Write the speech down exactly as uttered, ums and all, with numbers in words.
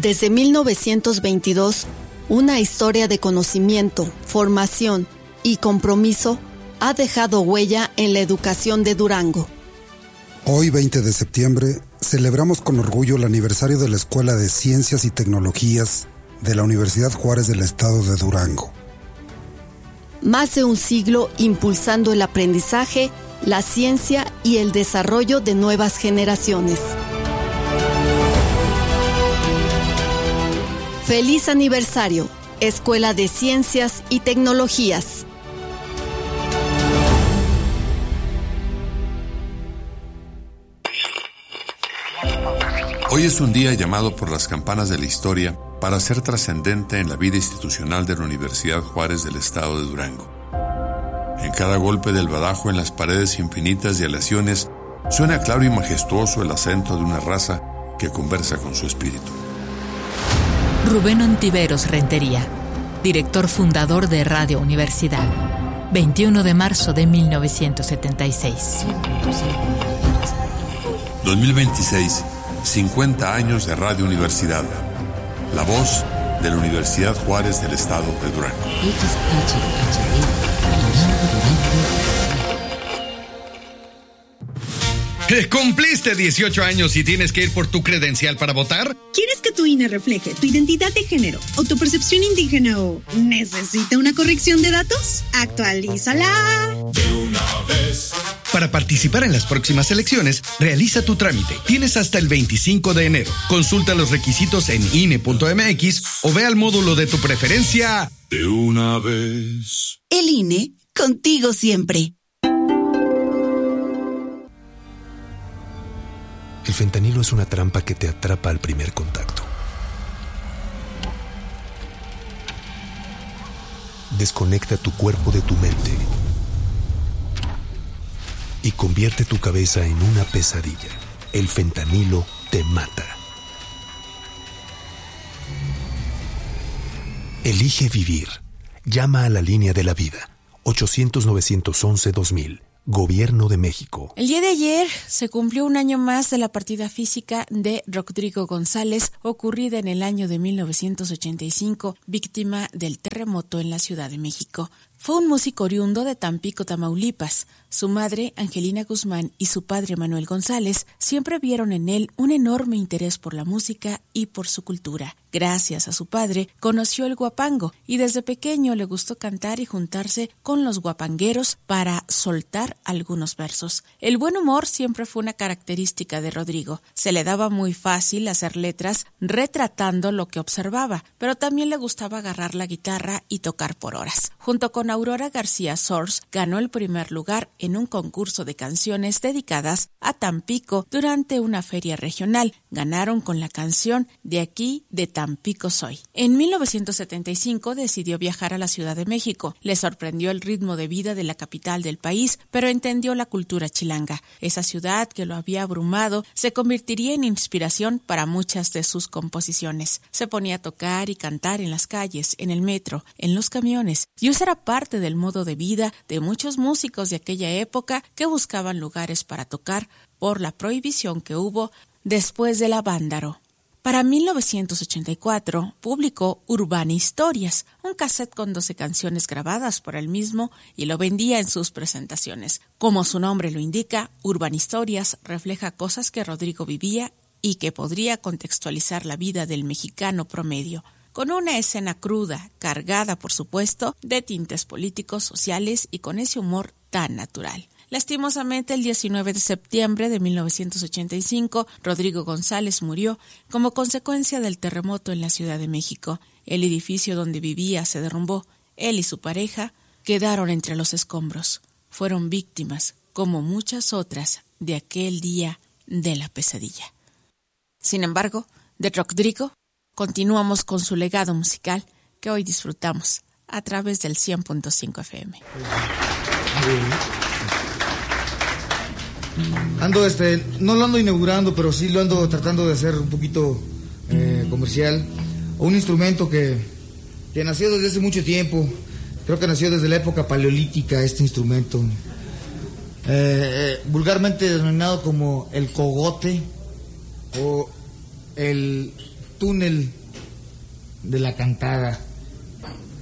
Desde mil novecientos veintidós, una historia de conocimiento, formación y compromiso ha dejado huella en la educación de Durango. Hoy, veinte de septiembre, celebramos con orgullo el aniversario de la Escuela de Ciencias y Tecnologías de la Universidad Juárez del Estado de Durango. Más de un siglo impulsando el aprendizaje, la ciencia y el desarrollo de nuevas generaciones. ¡Feliz aniversario! Escuela de Ciencias y Tecnologías. Hoy es un día llamado por las campanas de la historia para ser trascendente en la vida institucional de la Universidad Juárez del Estado de Durango. En cada golpe del badajo en las paredes infinitas de aleaciones suena claro y majestuoso el acento de una raza que conversa con su espíritu. Rubén Ontiveros Rentería, director fundador de Radio Universidad, veintiuno de marzo de mil novecientos setenta y seis. dos mil veintiséis, cincuenta años de Radio Universidad, la voz de la Universidad Juárez del Estado de Durango. ¿Cumpliste dieciocho años y tienes que ir por tu credencial para votar? ¿Quieres que tu I N E refleje tu identidad de género, autopercepción indígena o necesita una corrección de datos? ¡Actualízala! De una vez. Para participar en las próximas elecciones, realiza tu trámite. Tienes hasta el veinticinco de enero. Consulta los requisitos en I N E punto M X o ve al módulo de tu preferencia. De una vez. El I N E, contigo siempre. El fentanilo es una trampa que te atrapa al primer contacto. Desconecta tu cuerpo de tu mente y convierte tu cabeza en una pesadilla. El fentanilo te mata. Elige vivir. Llama a la línea de la vida. ochocientos, novecientos once, dos mil. Gobierno de México. El día de ayer se cumplió un año más de la partida física de Rodrigo González, ocurrida en el año de mil novecientos ochenta y cinco, víctima del terremoto en la Ciudad de México. Fue un músico oriundo de Tampico, Tamaulipas. Su madre, Angelina Guzmán, y su padre, Manuel González, siempre vieron en él un enorme interés por la música y por su cultura. Gracias a su padre, conoció el guapango y desde pequeño le gustó cantar y juntarse con los guapangueros para soltar algunos versos. El buen humor siempre fue una característica de Rodrigo. Se le daba muy fácil hacer letras retratando lo que observaba, pero también le gustaba agarrar la guitarra y tocar por horas. Junto con Aurora García Sors, ganó el primer lugar en un concurso de canciones dedicadas a Tampico durante una feria regional. Ganaron con la canción De aquí, de Tampico soy. En mil novecientos setenta y cinco decidió viajar a la Ciudad de México. Le sorprendió el ritmo de vida de la capital del país, pero entendió la cultura chilanga. Esa ciudad que lo había abrumado se convertiría en inspiración para muchas de sus composiciones. Se ponía a tocar y cantar en las calles, en el metro, en los camiones, y eso era parte del modo de vida de muchos músicos de aquella época que buscaban lugares para tocar por la prohibición que hubo después del Avándaro. Para mil novecientos ochenta y cuatro publicó Urbana Historias, un cassette con doce canciones grabadas por él mismo y lo vendía en sus presentaciones. Como su nombre lo indica, Urbana Historias refleja cosas que Rodrigo vivía y que podría contextualizar la vida del mexicano promedio, con una escena cruda, cargada, por supuesto, de tintes políticos, sociales y con ese humor tan natural. Lastimosamente, el diecinueve de septiembre de mil novecientos ochenta y cinco, Rodrigo González murió como consecuencia del terremoto en la Ciudad de México. El edificio donde vivía se derrumbó. Él y su pareja quedaron entre los escombros. Fueron víctimas, como muchas otras, de aquel día de la pesadilla. Sin embargo, de Rodrigo continuamos con su legado musical que hoy disfrutamos a través del cien punto cinco F M. Ando, este, no lo ando inaugurando, pero sí lo ando tratando de hacer un poquito eh, comercial. Un instrumento que, que nació desde hace mucho tiempo. Creo que nació desde la época paleolítica este instrumento. Eh, eh, vulgarmente denominado como el cogote o el túnel de la cantada.